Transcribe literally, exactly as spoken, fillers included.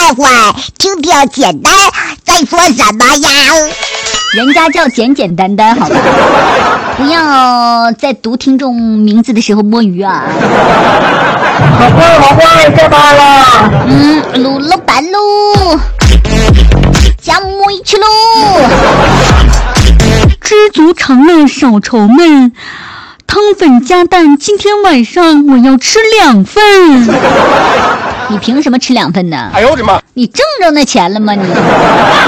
话，听听简单在说什么呀？ 人家叫简简单单，好吧？不要在读听众名字的时候摸鱼啊！ 好坏好坏，下班了。 嗯，卤了板喽，加摸一去喽。 知足常乐，少愁闷。汤粉加蛋，今天晚上我要吃两份。 你凭什么吃两份呢？ 哎呦我的妈！ 你挣着那钱了吗你？